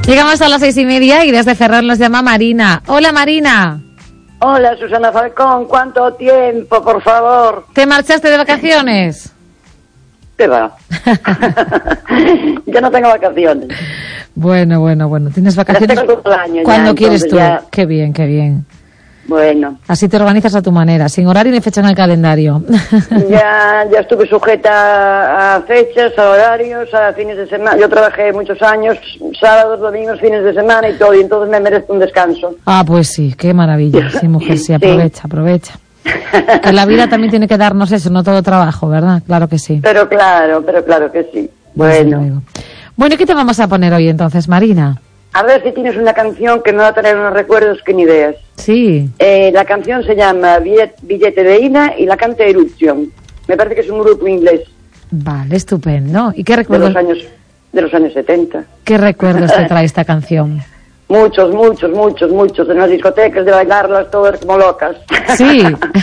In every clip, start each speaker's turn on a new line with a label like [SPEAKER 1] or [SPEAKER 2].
[SPEAKER 1] Llegamos a las 6:30 y desde Ferrol nos llama Marina. Hola, Marina.
[SPEAKER 2] Hola, Susana Falcón, ¿cuánto tiempo, por favor?
[SPEAKER 1] ¿Te marchaste de vacaciones?
[SPEAKER 2] ¿Qué va? Yo no tengo vacaciones.
[SPEAKER 1] Bueno, tienes vacaciones
[SPEAKER 2] las tengo todo el año
[SPEAKER 1] cuando
[SPEAKER 2] ya,
[SPEAKER 1] quieres tú.
[SPEAKER 2] Ya...
[SPEAKER 1] Qué bien.
[SPEAKER 2] Bueno.
[SPEAKER 1] Así te organizas a tu manera, sin horario ni fecha en el calendario.
[SPEAKER 2] Ya estuve sujeta a fechas, a horarios, a fines de semana. Yo trabajé muchos años, sábados, domingos, fines de semana y todo, y entonces me merezco un descanso.
[SPEAKER 1] Ah, pues sí, qué maravilla. Sí, mujer, sí, aprovecha. Que la vida también tiene que darnos eso, no todo trabajo, ¿verdad? Claro que sí.
[SPEAKER 2] Pero claro que sí. Bueno,
[SPEAKER 1] ¿y qué te vamos a poner hoy entonces, Marina?
[SPEAKER 2] A ver si tienes una canción que me va a traer unos recuerdos que ni veas.
[SPEAKER 1] Sí.
[SPEAKER 2] La canción se llama Billete de ida y la canta Eruption. Me parece que es un grupo inglés.
[SPEAKER 1] Vale, estupendo. ¿Y qué recuerdos?
[SPEAKER 2] De los años 70.
[SPEAKER 1] ¿Qué recuerdos te trae esta canción?
[SPEAKER 2] Muchos. En las discotecas de bailarlas todas como locas.
[SPEAKER 1] Sí.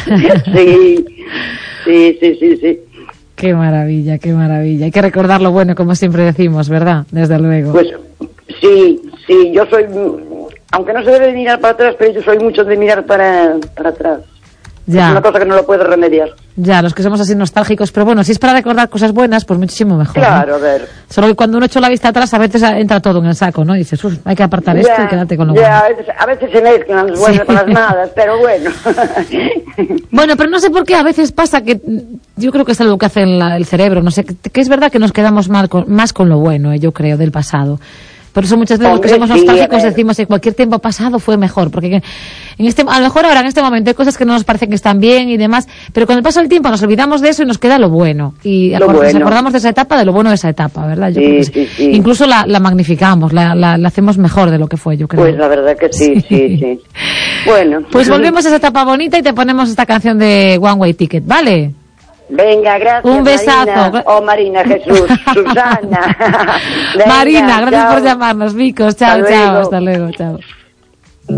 [SPEAKER 2] Sí.
[SPEAKER 1] Qué maravilla. Hay que recordar lo bueno, como siempre decimos, ¿verdad? Desde luego.
[SPEAKER 2] Pues sí, yo soy, aunque no se debe de mirar para atrás, pero yo soy mucho de mirar para atrás.
[SPEAKER 1] Ya.
[SPEAKER 2] Es una cosa que no lo puedo remediar.
[SPEAKER 1] Ya, los que somos así nostálgicos, pero bueno, si es para recordar cosas buenas, pues muchísimo mejor.
[SPEAKER 2] Claro, ¿no?
[SPEAKER 1] A
[SPEAKER 2] ver.
[SPEAKER 1] Solo que cuando uno echa la vista atrás, a veces entra todo en el saco, ¿no? Y dices, hay que apartar esto y quédate con lo bueno.
[SPEAKER 2] A veces se mezclan las buenas con las malas, pero bueno.
[SPEAKER 1] Bueno, pero no sé por qué a veces pasa que yo creo que es algo que hace el cerebro, no sé, que es verdad que nos quedamos más con lo bueno, yo creo, del pasado. Por eso muchas veces los que somos nostálgicos decimos que cualquier tiempo pasado fue mejor, porque a lo mejor ahora en este momento hay cosas que no nos parecen que están bien y demás, pero con el paso del tiempo nos olvidamos de eso y nos queda lo bueno. Y nos acordamos de esa etapa, de lo bueno de esa etapa, ¿verdad? Yo creo que sí. Incluso la magnificamos, la hacemos mejor de lo que fue, yo creo.
[SPEAKER 2] Pues la verdad que sí. Bueno.
[SPEAKER 1] Pues volvemos a esa etapa bonita y te ponemos esta canción de One Way Ticket, ¿vale?
[SPEAKER 2] Venga, gracias.
[SPEAKER 1] Un besazo.
[SPEAKER 2] Marina, Jesús, Susana.
[SPEAKER 1] Venga, Marina, gracias por llamarnos, Vicos. Chao, hasta luego, chao.